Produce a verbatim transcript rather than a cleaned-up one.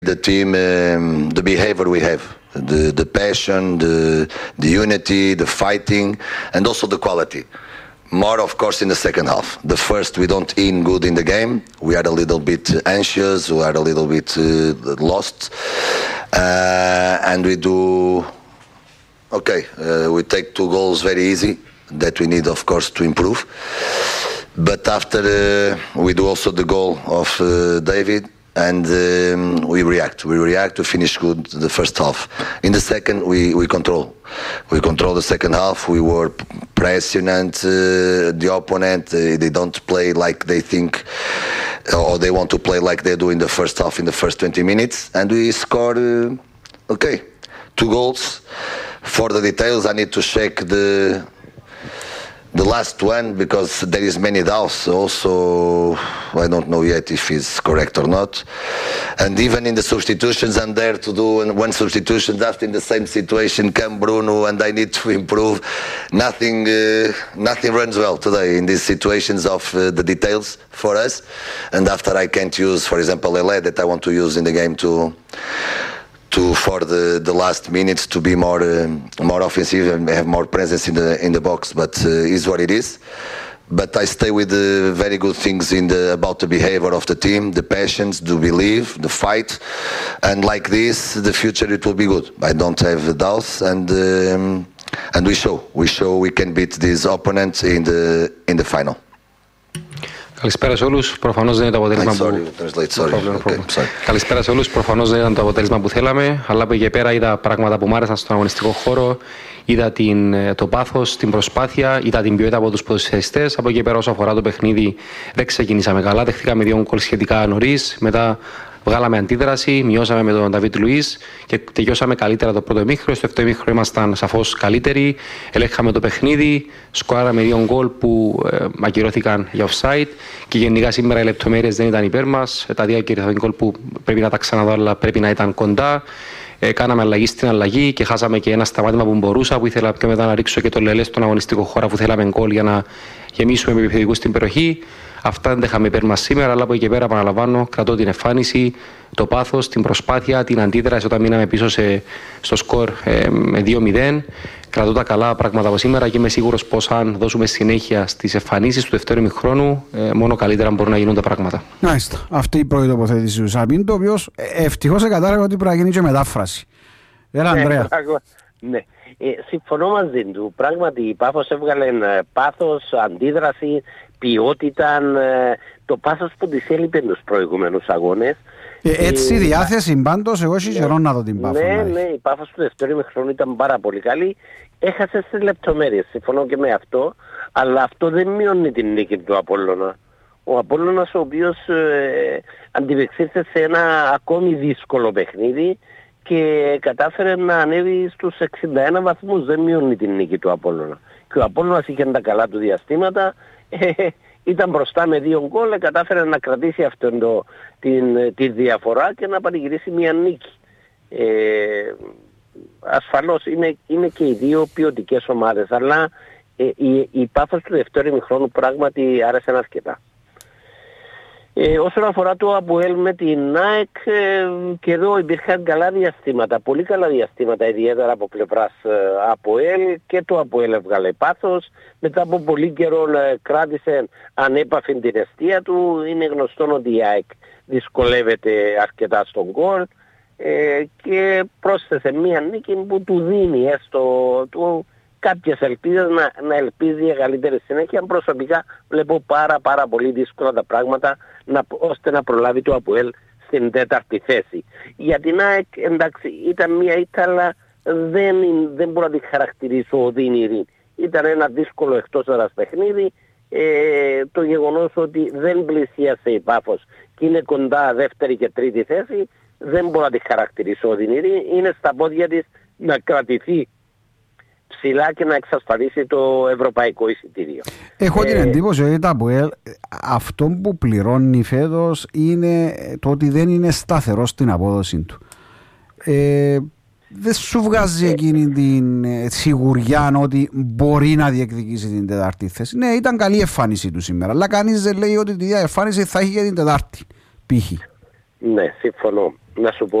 The team, um, the behavior we have, the the passion, the the unity, the fighting, and also the quality. More, of course, in the second half. The first, we don't in good in the game. We are a little bit anxious. We are a little bit uh, lost, uh, and we do. Okay, uh, we take two goals very easy. That we need, of course, to improve. But after uh, we do also the goal of uh, David. And um, we react. We react to finish good the first half. In the second, we, we control. We control the second half. We were pressing and uh, the opponent. Uh, they don't play like they think, or they want to play like they do in the first half, in the first twenty minutes. And we score, uh, okay, two goals. For the details, I need to check the the last one because there is many doubts. Also, I don't know yet if it's correct or not. And even in the substitutions, I'm there to do one substitution after in the same situation. Come Bruno, and I need to improve. Nothing, uh, nothing runs well today in these situations of uh, the details for us. And after I can't use, for example, Lele that I want to use in the game to. To for the, the last minutes to be more uh, more offensive and have more presence in the in the box, but uh, is what it is. But I stay with the very good things in the about the behavior of the team, the passions, the belief, the fight, and like this, the future it will be good. I don't have doubts, and um, and we show we show we can beat these opponents in the in the final. Καλησπέρα σε όλους. Προφανώς δεν είναι το αποτέλεσμα που... Καλησπέρα σε όλους. Προφανώς δεν ήταν το αποτέλεσμα που θέλαμε, αλλά από εκεί πέρα είδα πράγματα που μου άρεσαν στον αγωνιστικό χώρο. Είδα την, το πάθος, την προσπάθεια, είδα την ποιότητα από τους ποδοσφαιριστές. Από εκεί πέρα, όσο αφορά το παιχνίδι, δεν ξεκινήσαμε καλά. Δεχτήκαμε δύο γκολ σχετικά νωρίς. Μετά βγάλαμε αντίδραση, μειώσαμε με τον Νταβίτ Λουίς και τελειώσαμε καλύτερα το πρώτο ημίχρονο. Στο δεύτερο ημίχρονο ήμασταν σαφώς καλύτεροι. Ελέγχαμε το παιχνίδι, σκοράραμε δύο γκολ που ε, ακυρώθηκαν για offside. Και γενικά σήμερα οι λεπτομέρειες δεν ήταν υπέρ μας. Τα δύο ακυρώθηκαν γκολ που πρέπει να τα ξαναδώ, αλλά πρέπει να ήταν κοντά. Ε, κάναμε αλλαγή στην αλλαγή και χάσαμε και ένα σταμάτημα που μπορούσα, που ήθελα πιο μετά να ρίξω και το Λελέ στον αγωνιστικό χώρο που θέλαμε γκολ για να γεμίσουμε με επιθετικούς στην περιοχή. Αυτά δεν τα είχαμε υπέρ μας σήμερα, αλλά από εκεί και πέρα επαναλαμβάνω, κρατώ την εμφάνιση, το πάθος, την προσπάθεια, την αντίδραση όταν μείναμε πίσω σε, στο σκορ ε, με δύο μηδέν. Κρατώ τα καλά πράγματα από σήμερα και είμαι σίγουρος πως αν δώσουμε συνέχεια στις εμφανίσεις του δεύτερου ημιχρόνου, ε, μόνο καλύτερα μπορούν να γίνουν τα πράγματα. Μάλιστα. Αυτή η πρώτη τοποθέτηση του Σαμπίν, το οποίο ευτυχώς κατάλαβε ότι πρέπει να γίνει και μετάφραση. Έλα, ναι, Ανδρέα. Ναι. Ε, συμφωνώ μαζί του. Πράγματι, η Πάφος έβγαλε πάθος, αντίδραση, ποιότητα, ε, το πάθος που της έλειπε τους προηγούμενους αγώνες. Ε, έτσι η διάθεση πάντως, εγώ έχει καιρό να δω την Πάφο. Ναι, ναι, η Πάφος του δεύτερου ημιχρόνου ήταν πάρα πολύ καλή. Έχασε στις λεπτομέρειες, συμφωνώ και με αυτό, αλλά αυτό δεν μειώνει την νίκη του Απόλλωνα. Ο Απόλλωνας ο οποίος ε, αντιπεξήρθε σε ένα ακόμη δύσκολο παιχνίδι και κατάφερε να ανέβει στους εξήντα ένα βαθμούς, δεν μειώνει την νίκη του Απόλλωνα. Και ο Απόλλωνας είχε τα καλά του διαστήματα, ε, ήταν μπροστά με δύο γκολ, κατάφερε να κρατήσει αυτήν το, την, τη διαφορά και να πανηγυρίσει μια νίκη. Ε, ασφαλώς είναι, είναι και οι δύο ποιοτικές ομάδες, αλλά ε, η, η Πάφος του δεύτερου ημιχρόνου πράγματι άρεσε αρκετά. Ε, όσον αφορά το ΑΠΟΕΛ με την ΑΕΚ, ε, και εδώ υπήρχαν καλά διαστήματα, πολύ καλά διαστήματα, ιδιαίτερα από πλευράς ε, ΑΠΟΕΛ, και το ΑΠΟΕΛ έβγαλε πάθος, μετά από πολύ καιρό ε, κράτησε ανέπαφη την αιστεία του. Είναι γνωστό ότι η ΑΕΚ δυσκολεύεται αρκετά στον γκολ ε, και πρόσθεσε μία νίκη που του δίνει έστω του κάποιες ελπίδες να, να ελπίζει για καλύτερη συνέχεια. Προσωπικά βλέπω πάρα πάρα πολύ δύσκολα τα πράγματα να, ώστε να προλάβει το ΑΠΟΕΛ στην τέταρτη θέση. Για την ΑΕΚ, εντάξει, ήταν μια ήττα, αλλά δεν, δεν μπορώ να τη χαρακτηρίσω οδύνηρη. Ήταν ένα δύσκολο εκτός έδρας παιχνίδι. Ε, το γεγονός ότι δεν πλησίασε η Πάφος και είναι κοντά δεύτερη και τρίτη θέση, δεν μπορώ να τη χαρακτηρίσω οδυνηρή. Είναι στα πόδια της να κρατηθεί ψηλά και να εξασφαλίσει το ευρωπαϊκό εισιτήριο. Έχω την εντύπωση ότι τα ΑΠΟΕΛ αυτό που πληρώνει φέτος είναι το ότι δεν είναι σταθερό στην απόδοση του. Ε, δεν σου βγάζει εκείνη την σιγουριά ότι μπορεί να διεκδικήσει την τετάρτη θέση. Ναι, ήταν καλή εμφάνιση του σήμερα, αλλά κανείς δεν λέει ότι τη εμφάνιση θα έχει για την τετάρτη π.χ. Ναι, συμφωνώ. Να σου πω